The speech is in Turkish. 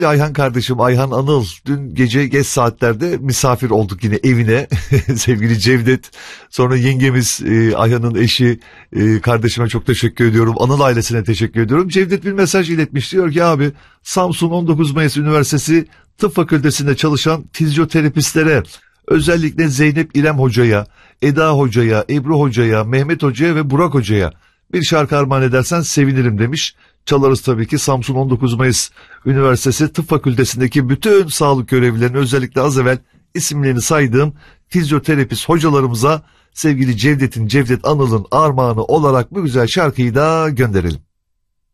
Ayhan kardeşim, Ayhan Anıl, dün gece geç saatlerde misafir olduk yine evine. Sevgili Cevdet, sonra yengemiz, Ayhan'ın eşi, kardeşime çok teşekkür ediyorum. Anıl ailesine teşekkür ediyorum. Cevdet bir mesaj iletmiş, diyor ki abi, Samsun 19 Mayıs Üniversitesi Tıp Fakültesinde çalışan fizyoterapistlere, özellikle Zeynep İrem Hoca'ya, Eda Hoca'ya, Ebru Hoca'ya, Mehmet Hoca'ya ve Burak Hoca'ya bir şarkı armağan edersen sevinirim demiş. Çalarız tabii ki. Samsun 19 Mayıs Üniversitesi Tıp Fakültesindeki bütün sağlık görevlilerine, özellikle az evvel isimlerini saydığım fizyoterapist hocalarımıza sevgili Cevdet Anıl'ın armağanı olarak bu güzel şarkıyı da gönderelim.